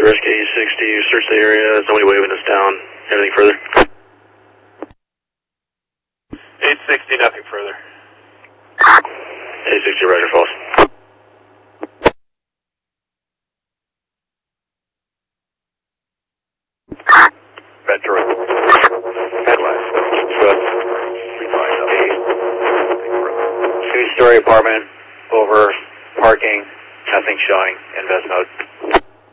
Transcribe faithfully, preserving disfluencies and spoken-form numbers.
Rescue eight sixty, search the area. Somebody waving us down. Anything further? eight sixty, nothing further. eight sixty, Roger, false. Ventura. Headlights. Good. Two-story apartment, over parking, nothing showing, invest mode.